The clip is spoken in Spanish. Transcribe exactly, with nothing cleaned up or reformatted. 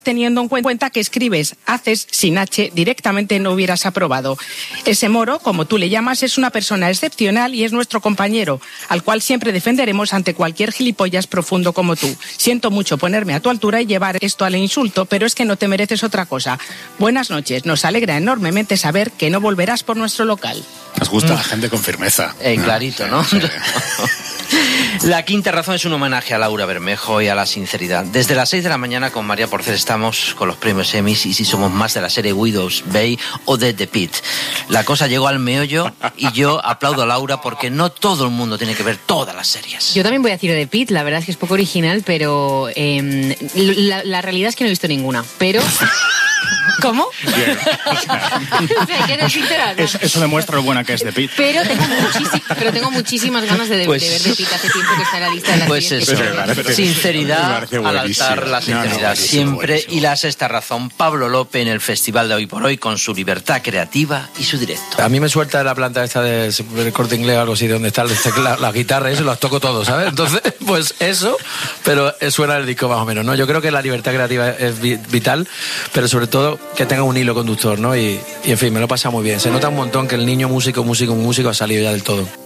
teniendo en cuenta que escribes haces sin H, directamente no hubieras aprobado. Ese moro, como tú le llamas, es una persona excepcional y es nuestro compañero, al cual siempre defenderemos ante cualquier gilipollas profundo como tú. Siento mucho ponerme a tu altura y llevar esto al insulto, pero es que no te mereces otra cosa. Buenas noches, nos alegra enormemente saber que no volverás por nuestro local. Nos gusta mm. la gente con firmeza. Eh, clarito, ¿no? Sí. La quinta razón es un homenaje a Laura Bermejo y a la sinceridad. Desde las seis de la mañana con María Porcel estamos con los premios Emmys y si somos más de la serie Widow's Bay o de The Pitt. La cosa llegó al meollo y yo aplaudo a Laura porque no todo el mundo tiene que ver todas las series. Yo también voy a decir The Pitt, la verdad es que es poco original, pero eh, la, la realidad es que no he visto ninguna, pero... ¿Cómo? Bien. O sea, ¿quieres sincerar? Eso, eso demuestra lo buena que es The Pitt. Pero tengo, muchísi- pero tengo muchísimas ganas de, de, pues, de ver The Pitt. Hace tiempo que está en la lista de las pues series. eso, parece, sinceridad al altar, la sinceridad no, no, siempre. buenísimo. Y la sexta razón, Pablo López en el Festival de Hoy por Hoy con su libertad creativa y su directo. A mí me suelta la planta esta de Corte Inglés o algo así, donde está la, la guitarra y eso, las toco todo, ¿sabes? Entonces, pues eso, pero suena el disco más o menos, ¿no? Yo creo que la libertad creativa es vital, pero sobre todo que tenga un hilo conductor, ¿no? Y, y en fin, me lo pasa muy bien. Se nota un montón que el niño músico, músico, músico ha salido ya del todo.